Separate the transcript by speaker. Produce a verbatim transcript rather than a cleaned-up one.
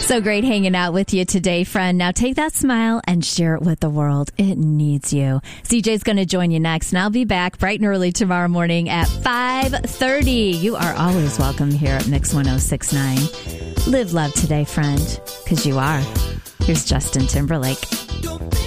Speaker 1: So great hanging out with you today, friend. Now take that smile and share it with the world. It needs you. C J's going to join you next, and I'll be back bright and early tomorrow morning at five thirty. You are always welcome here at Mix one oh six point nine. Live love today, friend, because you are. Here's Justin Timberlake.